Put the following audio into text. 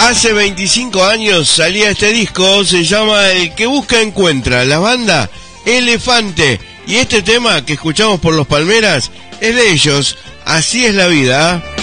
Hace 25 años salía este disco, se llama El que busca encuentra, la banda Elefante, y este tema que escuchamos por Los Palmeras es de ellos, Así es la vida.